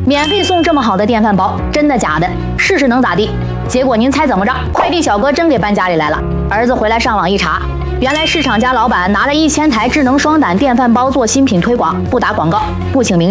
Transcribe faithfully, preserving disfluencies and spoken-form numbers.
免费送这么好的电饭煲，真的假的？试试能咋地？结果您猜怎么着？快递小哥真给搬家里来了。儿子回来上网一查，原来市场家老板拿了一千台智能双胆电饭煲做新品推广，不打广告，不请明。